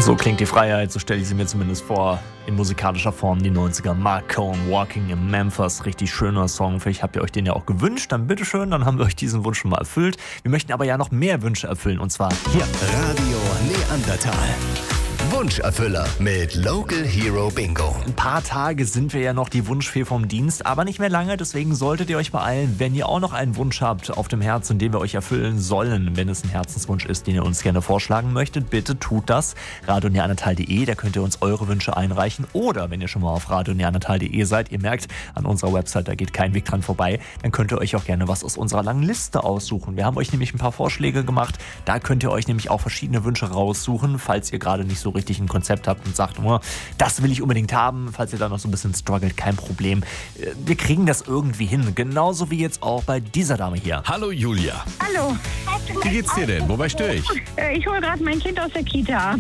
So klingt die Freiheit, so stelle ich sie mir zumindest vor, in musikalischer Form, die 90er. Mark Cohn, Walking in Memphis, richtig schöner Song. Vielleicht habt ihr euch den ja auch gewünscht, dann bitteschön, dann haben wir euch diesen Wunsch schon mal erfüllt. Wir möchten aber ja noch mehr Wünsche erfüllen, und zwar hier. Radio Neandertal. Wunscherfüller mit Local Hero Bingo. Ein paar Tage sind wir ja noch die Wunschfee vom Dienst, aber nicht mehr lange, deswegen solltet ihr euch beeilen, wenn ihr auch noch einen Wunsch habt auf dem Herzen, den wir euch erfüllen sollen. Wenn es ein Herzenswunsch ist, den ihr uns gerne vorschlagen möchtet, bitte tut das. radioneandertal.de, da könnt ihr uns eure Wünsche einreichen. Oder wenn ihr schon mal auf radioneandertal.de seid, ihr merkt, an unserer Website, da geht kein Weg dran vorbei, dann könnt ihr euch auch gerne was aus unserer langen Liste aussuchen. Wir haben euch nämlich ein paar Vorschläge gemacht, da könnt ihr euch nämlich auch verschiedene Wünsche raussuchen, falls ihr gerade nicht so richtig ein Konzept habt und sagt, oh, das will ich unbedingt haben. Falls ihr da noch so ein bisschen struggelt, kein Problem. Wir kriegen das irgendwie hin. Genauso wie jetzt auch bei dieser Dame hier. Hallo Julia. Hallo. Wie geht's dir denn? Wobei störe ich? Ich hole gerade mein Kind aus der Kita ab.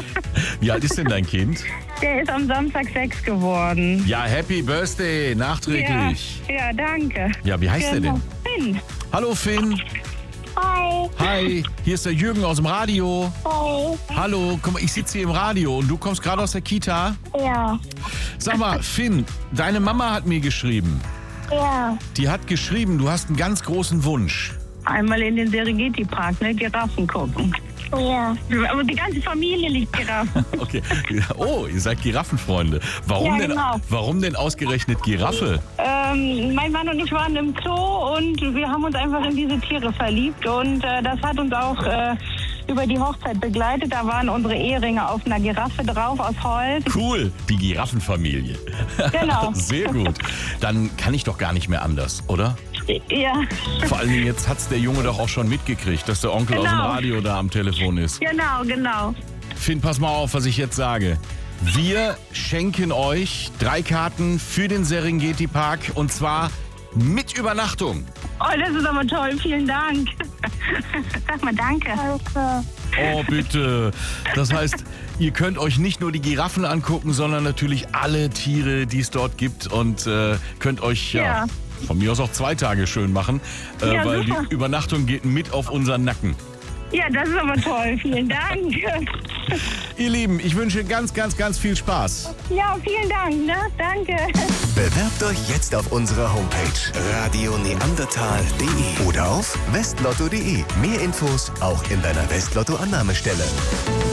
Wie alt ist denn dein Kind? Der ist am Samstag 6 geworden. Ja, Happy Birthday, nachträglich. Ja, danke. Ja, wie heißt der denn? Finn. Hallo Finn. Hi. Hi, hier ist der Jürgen aus dem Radio. Hi. Hallo, guck mal, ich sitze hier im Radio und du kommst gerade aus der Kita. Ja. Sag mal, Finn, deine Mama hat mir geschrieben. Ja. Die hat geschrieben, du hast einen ganz großen Wunsch. Einmal in den Serengeti-Park, ne? Giraffen gucken. Ja. Aber die ganze Familie liebt Giraffen. Okay. Oh, ihr seid Giraffenfreunde. Warum, Ja, genau. warum denn ausgerechnet Giraffe? Mein Mann und ich waren im Zoo und wir haben uns einfach in diese Tiere verliebt. Und das hat uns auch über die Hochzeit begleitet. Da waren unsere Eheringe auf einer Giraffe drauf aus Holz. Cool, die Giraffenfamilie. Genau. Sehr gut. Dann kann ich doch gar nicht mehr anders, oder? Ja, Vor allen Dingen, jetzt hat's der Junge doch auch schon mitgekriegt, dass der Onkel aus dem Genau. Radio da am Telefon ist. genau. Finn, pass mal auf, was ich jetzt sage. Wir schenken euch 3 Karten für den Serengeti Park und zwar mit Übernachtung. Oh, das ist aber toll. Vielen Dank. Sag mal danke. Danke. Oh, bitte. Das heißt, ihr könnt euch nicht nur die Giraffen angucken, sondern natürlich alle Tiere, die es dort gibt und könnt euch Ja. von mir aus auch 2 Tage schön machen, Ja, weil super. die Übernachtung geht mit auf unseren Nacken. Ja, das ist aber toll. Vielen Dank. Ihr Lieben, ich wünsche ganz, ganz, ganz viel Spaß. Ja, vielen Dank. Ne? Danke. Bewerbt euch jetzt auf unserer Homepage radioneandertal.de oder auf westlotto.de. Mehr Infos auch in deiner Westlotto-Annahmestelle.